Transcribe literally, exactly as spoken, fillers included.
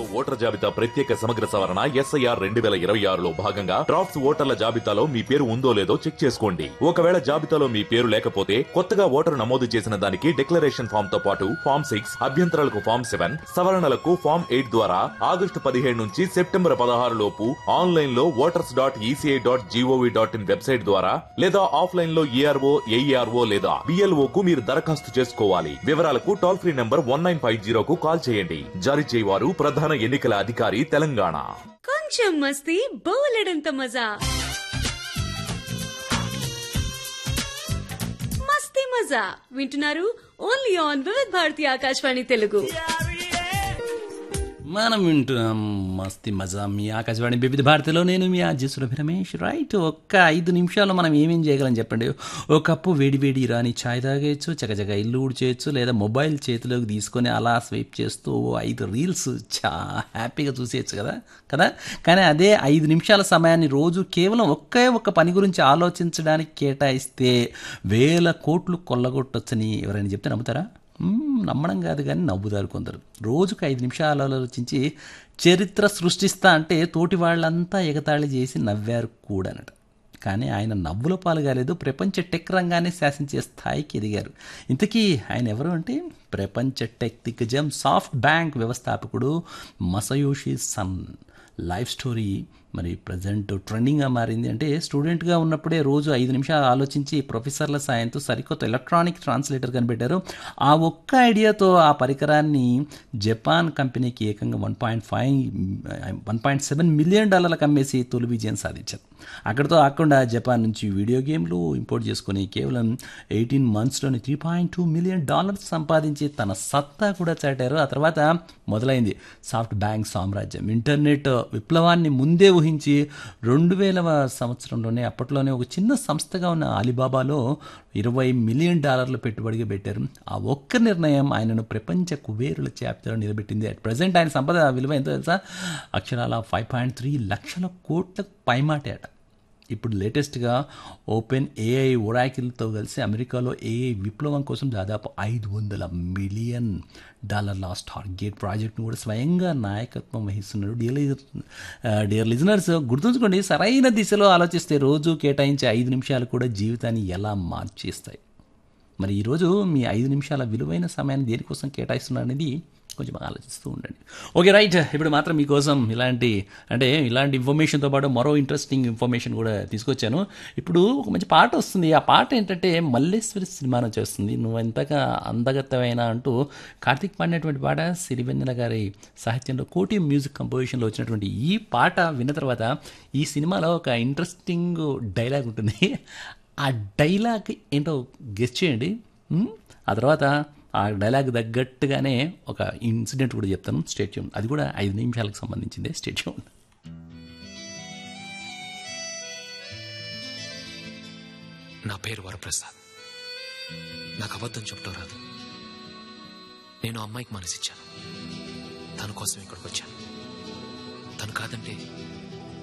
Voter జాబితా ప్రత్యేక సమగ్ర సవరణ ఎస్ఐఆర్ రెండు వేల ఇరవై ఆరులో భాగంగా డ్రాఫ్ట్స్ ఓటర్ల జాబితాలో మీ పేరు ఉందో లేదో చెక్ చేసుకోండి. ఒకవేళ జాబితాలో మీ పేరు లేకపోతే కొత్తగా ఓటరు నమోదు చేసిన దానికి డిక్లరేషన్ ఫామ్ తో పాటు ఫామ్ సిక్స్ అభ్యంతరాలకు ఫామ్ సెవెన్ సవరణలకు ఫామ్ ఎయిట్ ద్వారా ఆగస్టు పదిహేడు నుంచి సెప్టెంబర్ పదహారు లోపు ఆన్లైన్ లో voters dot ECI dot GOV dot in website ద్వారా లేదా ఆఫ్లైన్ లో ఏఆర్ఓ ఏఈఆర్ఓ లేదా బిఎల్ఓ కు మీరు దరఖాస్తు చేసుకోవాలి. వివరాలకు toll free number one nine five జీరోకు call చేయండి. జారీ చేయవారు ప్రధాన ఎన్నికల అధికారి తెలంగాణ. కొంచెం మస్తీ బోలెడంత మజా, మస్తీ మజా వింటున్నారు ఓన్లీ ఆన్ వివిధ భారతి ఆకాశవాణి తెలుగు. మనం వింటున్నాం మస్తీ మజా మీ ఆకాశవాణి వివిధ భారతిలో. నేను మీ ఆర్జే రమేష్. రైట్, ఒక్క ఐదు నిమిషాల్లో మనం ఏమేం చేయగలం చెప్పండి. ఒక కప్పు వేడి వేడి ఇరానీ ఛాయ్ తాగేయచ్చు, చకచక ఇల్లు ఊడ్చేయచ్చు, లేదా మొబైల్ చేతిలోకి తీసుకొని అలా స్వైప్ చేస్తూ ఐదు రీల్స్ చా హ్యాపీగా చూసేయచ్చు కదా కదా కానీ అదే ఐదు నిమిషాల సమయాన్ని రోజు కేవలం ఒకే ఒక్క పని గురించి ఆలోచించడానికి కేటాయిస్తే వేల కోట్లు కొల్లగొట్టొచ్చని ఎవరైనా చెప్తే నమ్ముతారా? నమ్మడం కాదు కానీ నవ్వుతారు కొందరు. రోజుకు ఐదు నిమిషాలు ఆలోచించి చరిత్ర సృష్టిస్తా అంటే తోటి వాళ్ళంతా ఎగతాళి చేసి నవ్వారు కూడానట. కానీ ఆయన నవ్వుల పాలు కాలేదు, ప్రపంచ టెక్ రంగాన్ని శాసించే స్థాయికి ఎదిగారు. ఇంతకీ ఆయన ఎవరు అంటే ప్రపంచ టెక్ దిగ్గజం సాఫ్ట్ బ్యాంక్ వ్యవస్థాపకుడు మసయోషి సన్. లైఫ్ స్టోరీ మరి ప్రజెంట్ ట్రెండింగ్గా మారింది. అంటే స్టూడెంట్గా ఉన్నప్పుడే రోజు ఐదు నిమిషాలు ఆలోచించి ప్రొఫెసర్ల సాయంతో సరికొత్త ఎలక్ట్రానిక్ ట్రాన్స్లేటర్ కనిపెట్టారు. ఆ ఒక్క ఐడియాతో ఆ పరికరాన్ని జపాన్ కంపెనీకి ఏకంగా one point five one point seven million డాలర్లకు అమ్మేసి తొలి విజయం సాధించారు. అక్కడితో ఆకుండా జపాన్ నుంచి వీడియో గేమ్లు ఇంపోర్ట్ చేసుకుని కేవలం eighteen మంత్స్లోని three point two million dollars సంపాదించి తన సత్తా కూడా చాటారు. ఆ తర్వాత మొదలైంది సాఫ్ట్ బ్యాంక్ సామ్రాజ్యం. ఇంటర్నెట్ విప్లవాన్ని ముందే ఊహించి రెండు వేలవ సంవత్సరంలోనే అప్పట్లోనే ఒక చిన్న సంస్థగా ఉన్న అలీబాబాలో ఇరవై మిలియన్ డాలర్లు పెట్టుబడిగా పెట్టారు. ఆ ఒక్క నిర్ణయం ఆయనను ప్రపంచ కుబేరుల జాబితాలో నిలబెట్టింది. అట్ ప్రజెంట్ ఆయన సంపద విలువ ఎంతో తెలుసా? అక్షరాల ఫైవ్ పాయింట్ త్రీ లక్షల కోట్లకు పైమాటే అట. ఇప్పుడు లేటెస్ట్గా ఓపెన్ ఏఐ ఒరాకిల్తో కలిసి అమెరికాలో ఏఐ విప్లవం కోసం దాదాపు ఐదు వందల మిలియన్ డాలర్ల స్టార్గేట్ ప్రాజెక్ట్ను కూడా స్వయంగా నాయకత్వం వహిస్తున్నాడు. డియర్ డియర్ లిజనర్స్, గుర్తుంచుకోండి, సరైన దిశలో ఆలోచిస్తే రోజు కేటాయించే ఐదు నిమిషాలు కూడా జీవితాన్ని ఎలా మార్చేస్తాయి. మరి ఈరోజు మీ ఐదు నిమిషాల విలువైన సమయాన్ని దేనికోసం కేటాయిస్తున్నారు అనేది కొంచెం ఆలోచిస్తూ ఉండండి. Okay, right. ఇప్పుడు మాత్రం మీకోసం ఇలాంటి అంటే ఇలాంటి ఇన్ఫర్మేషన్తో పాటు మరో ఇంట్రెస్టింగ్ ఇన్ఫర్మేషన్ కూడా తీసుకొచ్చాను. ఇప్పుడు ఒక మంచి పాట వస్తుంది. ఆ పాట ఏంటంటే మల్లేశ్వరి సినిమా నుంచి వస్తుంది. నువ్వు ఎంతగా అందగత్తమైనా అంటూ కార్తీక్ పాడినటువంటి పాట సిరివెన్నెల గారి సాహిత్యంలో కోటి మ్యూజిక్ కంపోజిషన్లో వచ్చినటువంటి ఈ పాట విన్న తర్వాత ఈ సినిమాలో ఒక ఇంట్రెస్టింగ్ డైలాగ్ ఉంటుంది. ఆ డైలాగ్ ఏంటో గెస్ చేయండి. ఆ తర్వాత ఆ డైలాగ్ తగ్గట్టుగానే ఒక ఇన్సిడెంట్ కూడా చెప్తాను. State tune. అది కూడా ఐదు నిమిషాలకు సంబంధించిందే. State tune. నా పేరు వరప్రసాద్. నాకు అబద్ధం చెప్పడం రాదు. నేను అమ్మాయికి మనసిచ్చాను. తన కోసం ఇక్కడికి వచ్చాను. తను కాదంటే